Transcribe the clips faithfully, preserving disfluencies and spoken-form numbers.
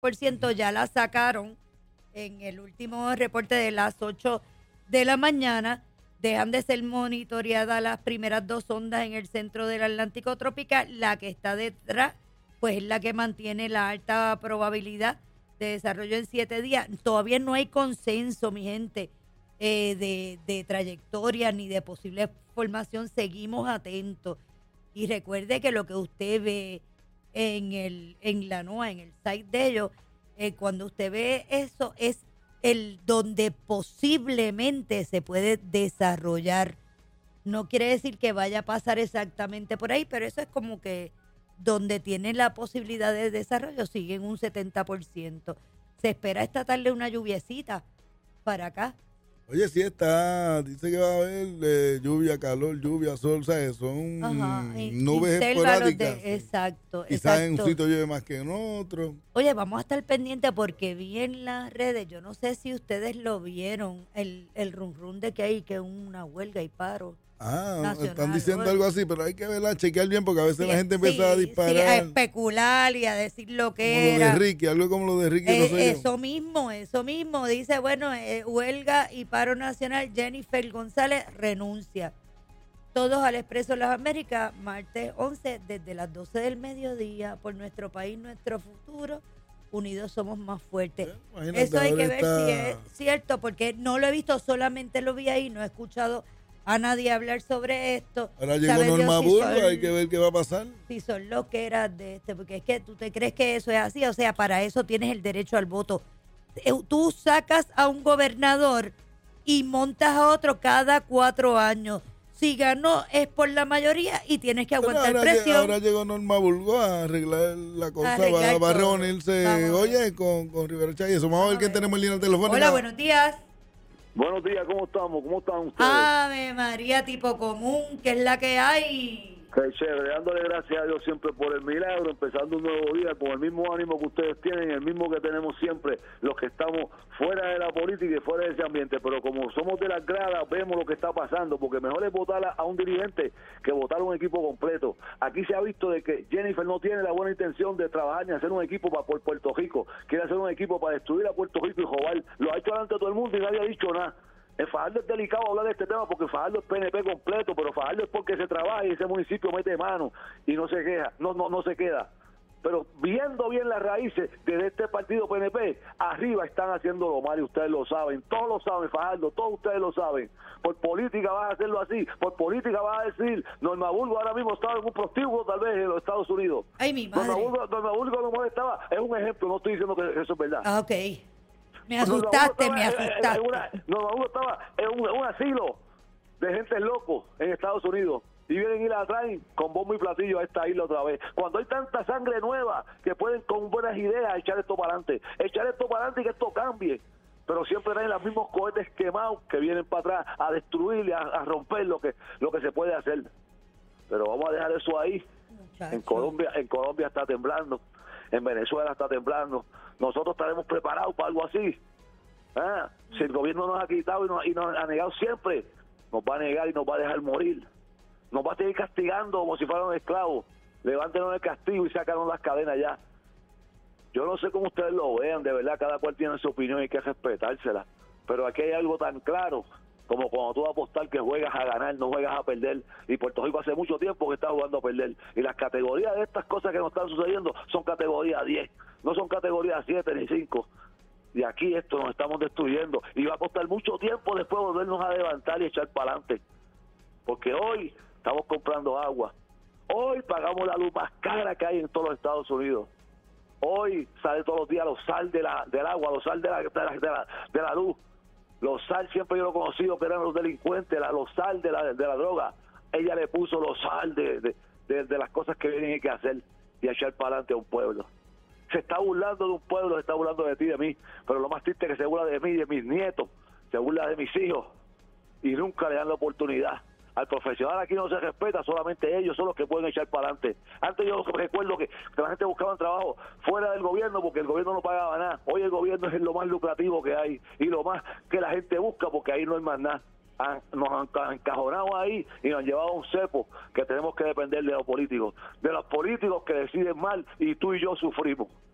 por ciento ya la sacaron en el último reporte de las ocho de la mañana. Dejan de ser monitoreadas las primeras dos ondas en el centro del Atlántico tropical. La que está detrás, pues es la que mantiene la alta probabilidad de desarrollo en siete días. Todavía no hay consenso, mi gente, eh, de, de trayectoria ni de posible formación. Seguimos atentos. Y recuerde que lo que usted ve en el en la NOAA, en el site de ellos, eh, cuando usted ve eso, es el donde posiblemente se puede desarrollar. No quiere decir que vaya a pasar exactamente por ahí, pero eso es como que donde tiene la posibilidad de desarrollo sigue en un setenta por ciento. Se espera esta tarde una lluviecita para acá. Oye, sí está, dice que va a haber eh, lluvia, calor, lluvia, sol, ¿sabes? Son Ajá, nubes intervalos esporádicas. de- exacto, Quizás en exacto. un sitio llueve más que en otro. Oye, vamos a estar pendientes porque vi en las redes, yo no sé si ustedes lo vieron, el, el rum rum de que hay que una huelga y paro. Ah, nacional, están diciendo oye. algo así, pero hay que verla, chequear bien porque a veces la gente empieza a Sí, disparar. sí, a especular y a decir lo que como lo era. de Ricky, algo como lo de Ricky, Eh, no sé yo. eso mismo, eso mismo. Dice, bueno, eh, huelga y paro nacional, Jennifer González renuncia. Todos al Expreso de las Américas, martes once, desde las doce del mediodía, por nuestro país, nuestro futuro. Unidos somos más fuertes. Eh, imagínate, Eso hay ahora que ver está- si es cierto, porque no lo he visto, solamente lo vi ahí, no he escuchado a nadie hablar sobre esto. Ahora llegó Sabe Dios Norma si Burgo, son- hay que ver qué va a pasar. si son loqueras de este, porque es que tú te crees que eso es así, o sea, para eso tienes el derecho al voto. Eh, Tú sacas a un gobernador y montas a otro cada cuatro años. Si ganó es por la mayoría y tienes que Pero aguantar ahora, lle- presión. ahora llegó Norma Burgo a arreglar la cosa, Arreglar va, va a todo. reunirse, Vamos a ver. oye, con, con Rivera Chay. Eso, vamos a ver quién tenemos en línea telefónica. Hola, buenos días. Buenos días, ¿cómo estamos? ¿Cómo están ustedes? Ave María, tipo común, que es la que hay. Qué chévere, dándole gracias a Dios siempre por el milagro, empezando un nuevo día con el mismo ánimo que ustedes tienen, el mismo que tenemos siempre los que estamos fuera de la política y fuera de ese ambiente, pero como somos de las gradas, vemos lo que está pasando, porque mejor es votar a, a un dirigente que votar a un equipo completo. Aquí se ha visto de que Jennifer no tiene la buena intención de trabajar ni hacer un equipo para por Puerto Rico, quiere hacer un equipo para destruir a Puerto Rico y robar. Lo ha hecho delante de todo el mundo y nadie ha dicho nada. En Fajardo es delicado hablar de este tema porque Fajardo es P N P completo, pero Fajardo es porque se trabaja y ese municipio mete mano y no se queja, no no no se queda. Pero viendo bien las raíces de este partido P N P, arriba están haciendo lo mal y ustedes lo saben, todos lo saben, Fajardo, todos ustedes lo saben. Por política vas a hacerlo así, por política vas a decir, Norma Burgo ahora mismo estaba en un prostíbulo tal vez en los Estados Unidos. Ay, mi Norma madre. Burgo, Norma Burgo no estaba, es un ejemplo, no estoy diciendo que eso es verdad. Ah, ok. Me Norma Burgo asustaste, estaba me en- en- en asustaste. una- Norma Burgo estaba en un, en un asilo de gente locos en Estados Unidos y vienen y la traen con bombo y platillo a esta isla otra vez. Cuando hay tanta sangre nueva que pueden con buenas ideas echar esto para adelante, echar esto para adelante y que esto cambie. Pero siempre traen los mismos cohetes quemados que vienen para atrás a destruir y a, a romper lo que lo que se puede hacer. Pero vamos a dejar eso ahí. Muchacho. En Colombia, en Colombia está temblando, en Venezuela está temblando. Nosotros estaremos preparados para algo así. Ah, si el gobierno nos ha quitado y nos, y nos ha negado siempre, nos va a negar y nos va a dejar morir. Nos va a seguir castigando como si fuéramos esclavos. Levántenos el castigo y sácanos las cadenas ya. Yo no sé cómo ustedes lo vean, de verdad, cada cual tiene su opinión y hay que respetársela. Pero aquí hay algo tan claro como cuando tú vas a apostar que juegas a ganar, no juegas a perder. Y Puerto Rico hace mucho tiempo que está jugando a perder. Y las categorías de estas cosas que nos están sucediendo son categoría diez, no son categoría siete ni cinco. Y aquí esto nos estamos destruyendo. Y va a costar mucho tiempo después volvernos a levantar y echar para adelante. Porque hoy estamos comprando agua. Hoy pagamos la luz más cara que hay en todos los Estados Unidos. Hoy sale todos los días los sal de la, del agua, los sal de la, de la, de la, de la luz. Los sal siempre yo lo he conocido que eran los delincuentes, la, los sal de la, de la droga. Ella le puso los sal de, de, de, de las cosas que vienen que hacer y echar para adelante a un pueblo. Se está burlando de un pueblo, se está burlando de ti, de mí. Pero lo más triste es que se burla de mí y de mis nietos, se burla de mis hijos y nunca le dan la oportunidad. Al profesional aquí no se respeta, solamente ellos son los que pueden echar para adelante. Antes yo recuerdo que, que la gente buscaba trabajo fuera del gobierno porque el gobierno no pagaba nada. Hoy el gobierno es lo más lucrativo que hay y lo más que la gente busca porque ahí no hay más nada. Han- nos han encajonado ahí y nos han llevado a un cepo que tenemos que depender de los políticos, de los políticos que deciden mal y tú y yo sufrimos.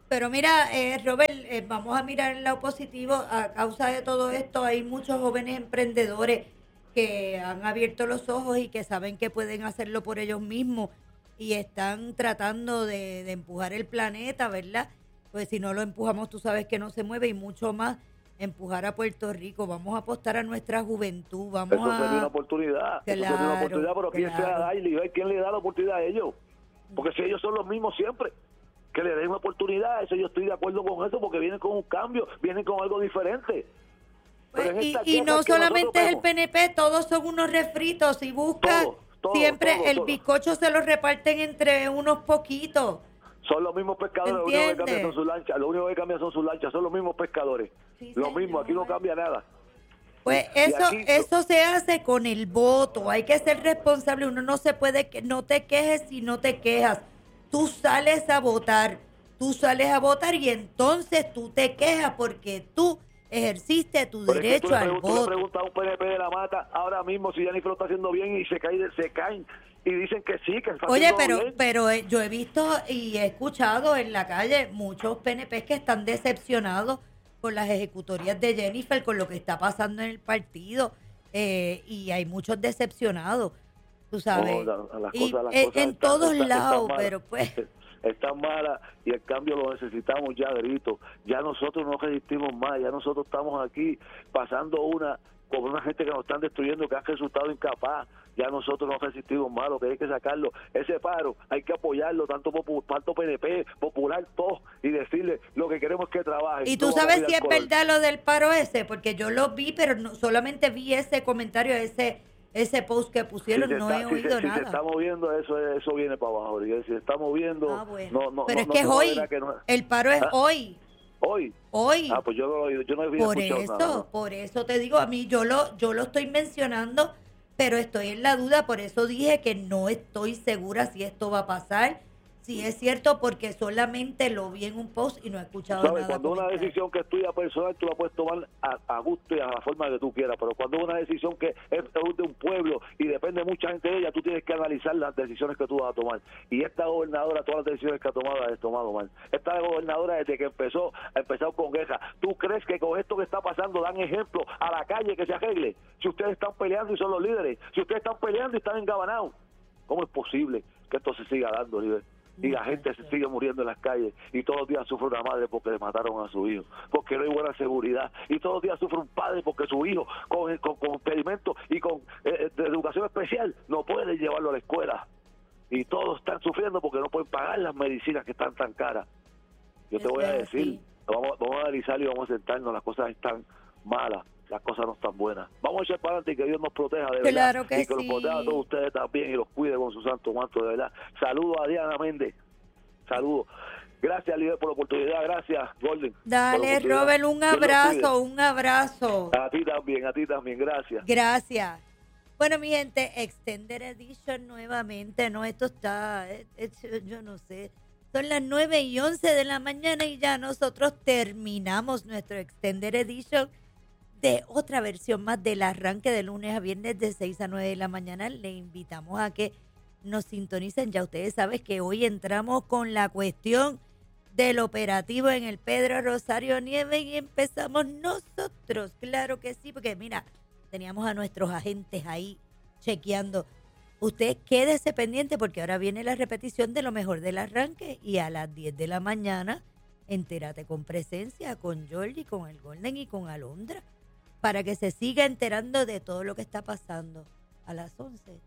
Pero mira, eh, Robert, eh, vamos a mirar el lado positivo. A causa de todo esto, hay muchos jóvenes emprendedores que han abierto los ojos y que saben que pueden hacerlo por ellos mismos y están tratando de, de empujar el planeta, ¿verdad? Pues si no lo empujamos, tú sabes que no se mueve, y mucho más empujar a Puerto Rico. Vamos a apostar a nuestra juventud, vamos Eso a... sería una oportunidad. Eso sería una Claro, oportunidad, pero ¿quién se la claro. da y le- quién le da la oportunidad a ellos? Porque si ellos son los mismos siempre, que le den una oportunidad, eso yo estoy de acuerdo con eso, porque vienen con un cambio, vienen con algo diferente. Pero en Pues, y, esta y queja no que solamente nosotros es el vemos, P N P, todos son unos refritos. Si buscas, Todo, todo, siempre todo, el todo. bizcocho se lo reparten entre unos poquitos. son los mismos pescadores, lo único que ¿Entiendes? cambian son sus lanchas, lo único que cambian son sus lanchas, son los mismos pescadores. Sí, lo mismo, aquí no señor. cambia nada. Pues Y eso, aquí- eso se hace con el voto. Hay que ser responsable. Uno no se puede, que no te quejes si no te quejas. Tú sales a votar. Tú sales a votar y entonces tú te quejas porque tú ejerciste tu Pero es que tú derecho le, al pregun- tú le voto. preguntas a un P N P de la Mata ahora mismo si Jennifer lo está haciendo bien y se caen, se caen y dicen que sí, que está Oye, haciendo pero, bien. pero eh, yo he visto y he escuchado en la calle muchos P N P que están decepcionados con las ejecutorías de Jennifer, con lo que está pasando en el partido, eh, y hay muchos decepcionados, tú sabes, No, la- las y cosas- las eh, cosas en están- todos están- están lados, malas. pero pues... Están malas y el cambio lo necesitamos ya, grito. Ya nosotros no resistimos más, ya nosotros estamos aquí pasando una con una gente que nos están destruyendo, que han resultado incapaz. Ya nosotros no resistimos más, lo que hay que sacarlo. Ese paro hay que apoyarlo, tanto, popu- tanto P N P, popular, todo, y decirle lo que queremos es que trabaje. ¿Y tú No vamos a sabes ir si al es color. verdad lo del paro ese? Porque yo lo vi, pero no, solamente vi ese comentario, ese ese post que Si pusieron, se no está- he si se- oído si se nada. está moviendo, eso eso viene para abajo. Y si se está moviendo, Ah, bueno. no, no, pero no, es no que se es hoy, moverá que no- el paro es ¿Ah? hoy, Hoy. hoy. Ah, pues yo no, lo he oído, yo no había Por escuchado eso, nada. ¿no? por eso te digo, a mí yo lo, yo lo estoy mencionando, pero estoy en la duda, por eso dije que no estoy segura si esto va a pasar, si es cierto, porque solamente lo vi en un post y no he escuchado ¿Sabes? nada. Cuando una comentar. decisión que es tuya personal, tú la puedes tomar a, a gusto y a la forma que tú quieras, pero cuando es una decisión que es de un pueblo y depende mucha gente de ella, tú tienes que analizar las decisiones que tú vas a tomar. Y esta gobernadora, todas las decisiones que ha tomado, las ha tomado mal. Esta gobernadora, desde que empezó, ha empezado con quejas. ¿Tú crees que con esto que está pasando dan ejemplo a la calle que se arregle? Si ustedes están peleando y son los líderes, si ustedes están peleando y están engabanados, ¿cómo es posible que esto se siga dando, líder? Y la gente se sigue muriendo en las calles y todos los días sufre una madre porque le mataron a su hijo, porque no hay buena seguridad, y todos los días sufre un padre porque su hijo con, con, con impedimento y con eh, de educación especial no puede llevarlo a la escuela, y todos están sufriendo porque no pueden pagar las medicinas que están tan caras. Yo te Eso voy a es decir, así. vamos, vamos a analizar y vamos a sentarnos, las cosas están malas, las cosas no están buenas. Vamos a echar para adelante y que Dios nos proteja de verdad. Claro que y que sí. los proteja a todos ustedes también y los cuide con su santo manto, de verdad. Saludos a Diana Méndez. Saludos. Gracias, líder, por la oportunidad. Gracias, Golden. por la Dale, oportunidad. Robert, un Dios los abrazo, un abrazo. cuide. A ti también, a ti también. Gracias. Gracias. Bueno, mi gente, Extended Edition nuevamente, ¿no? Esto está, es- es- yo no sé, son las nueve y once de la mañana y ya nosotros terminamos nuestro Extended Edition de otra versión más del arranque de lunes a viernes de seis a nueve de la mañana. Le invitamos a que nos sintonicen. Ya ustedes saben que hoy entramos con la cuestión del operativo en el Pedro Rosario Nieves y empezamos nosotros, claro que sí, porque mira, teníamos a nuestros agentes ahí chequeando. Usted quédese pendiente porque ahora viene la repetición de lo mejor del arranque y a las diez de la mañana entérate con Presencia, con Jordi, con el Golden y con Alondra, para que se siga enterando de todo lo que está pasando. A las once.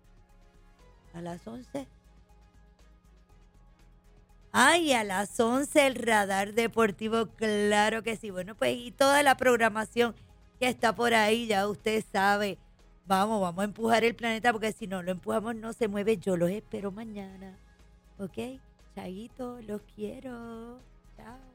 A las once. Ay, a las once el radar deportivo, claro que sí. Bueno, pues y toda la programación que está por ahí, ya usted sabe. Vamos, vamos a empujar el planeta porque si no lo empujamos no se mueve. Yo los espero mañana. ¿Ok? Chaguito, los quiero. Chao.